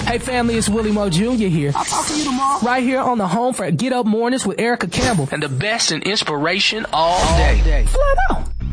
Hey family, it's Willie Moe Jr. here. I'll talk to you tomorrow. Right here on the home for Get Up Mornings with Erica Campbell. And the best in inspiration all day. Flat out.